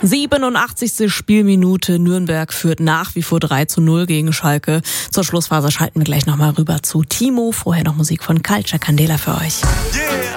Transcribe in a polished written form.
87. Spielminute. Nürnberg führt nach wie vor 3:0 gegen Schalke. Zur Schlussphase schalten wir gleich nochmal rüber zu Timo. Vorher noch Musik von Culture Candela für euch. Yeah!